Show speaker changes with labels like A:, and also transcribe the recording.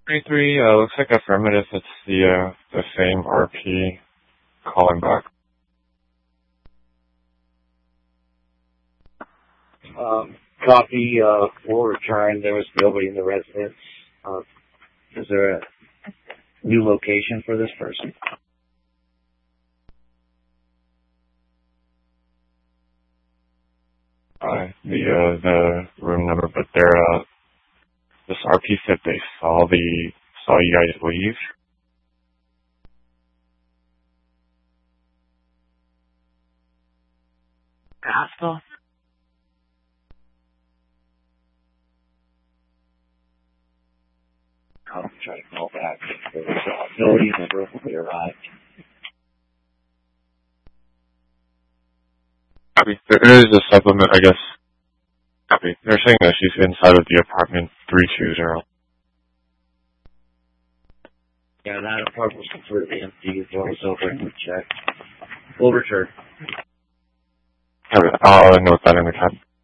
A: 33, looks like affirmative. It's the same RP calling back.
B: Copy, full return. There was nobody in the residence. Is there a new location for this person?
A: The room number, but this RP said they saw you guys leave.
B: Gospel? I'll try to call back. There's nobody in the room when we arrived.
A: Copy. There is a supplement, I guess. Copy. They're saying that she's inside of the apartment 320.
B: Yeah, that apartment was completely empty. The door was open. We checked. Full return.
A: Copy. I'll note that in the tab.